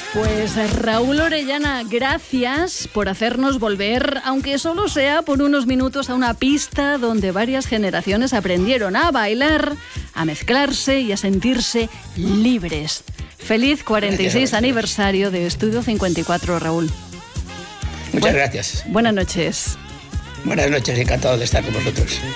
Pues Raúl Orellana, gracias por hacernos volver, aunque solo sea por unos minutos, a una pista donde varias generaciones aprendieron a bailar, a mezclarse y a sentirse libres. Feliz 46 aniversario de Estudio 54, Raúl. Muchas gracias. Buenas noches. Buenas noches, encantado de estar con vosotros.